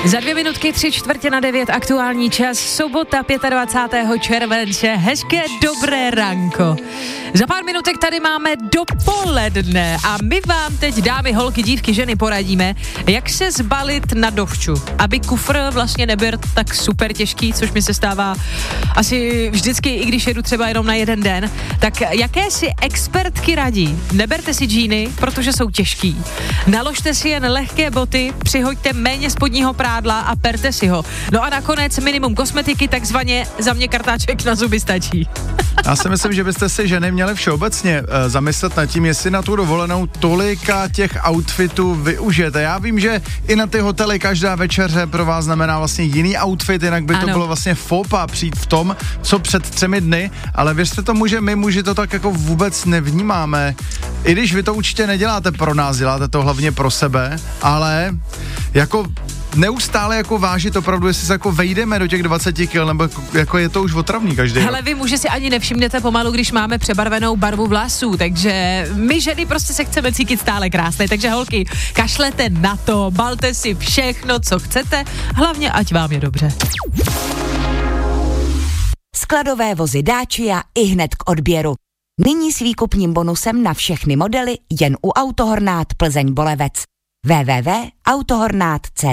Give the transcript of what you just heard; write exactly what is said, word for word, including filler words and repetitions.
Za dvě minutky tři čtvrtě na devět aktuální čas, sobota dvacátého pátého července, hezké dobré ranko. Za pár minutek tady máme dopoledne a my vám teď, dámy, holky, dívky, ženy, poradíme, jak se zbalit na dovču, aby kufr vlastně nebyl tak super těžký, což mi se stává asi vždycky, i když jedu třeba jenom na jeden den. Tak jaké si expertky radí? Neberte si džíny, protože jsou těžký. Naložte si jen lehké boty, přihoďte méně spodního prádla a perte si ho. No a nakonec minimum kosmetiky, takzvaně za mě kartáček na zuby stačí. Já si myslím, že byste si ženy měly všeobecně uh, zamyslet nad tím, jestli na tu dovolenou tolika těch outfitů využijete. Já vím, že i na ty hotely každá večeře pro vás znamená vlastně jiný outfit, jinak by ano. to bylo vlastně fopa přijít v tom, co před třemi dny, ale věřte tomu, že my muži to tak jako vůbec nevnímáme. I když vy to určitě neděláte pro nás, děláte to hlavně pro sebe, ale jako neustále jako vážit opravdu, jestli se jako vejdeme do těch dvacet kil, nebo jako je to už otravný každý. Hele, vy muži si ani nevšimnete pomalu, když máme přebarvenou barvu vlasů, takže my ženy prostě se chceme cítit stále krásné, takže holky, kašlete na to, balte si všechno, co chcete, hlavně ať vám je dobře. Skladové vozy Dacia i hned k odběru. Nyní s výkupním bonusem na všechny modely jen u Autohornát Plzeň Bolevec. w w w tečka autohornát tečka cé zet